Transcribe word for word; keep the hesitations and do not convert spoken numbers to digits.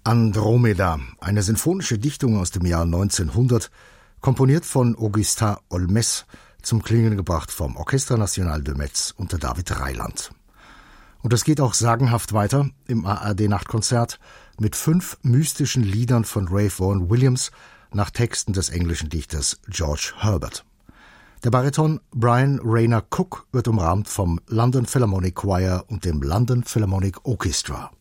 Andromeda, eine sinfonische Dichtung aus dem Jahr neunzehnhundert, komponiert von Augustin Holmès, zum Klingen gebracht vom Orchestre National de Metz unter David Reiland. Und es geht auch sagenhaft weiter im A R D-Nachtkonzert mit fünf mystischen Liedern von Ralph Vaughan Williams nach Texten des englischen Dichters George Herbert. Der Bariton Brian Rayner Cook wird umrahmt vom London Philharmonic Choir und dem London Philharmonic Orchestra.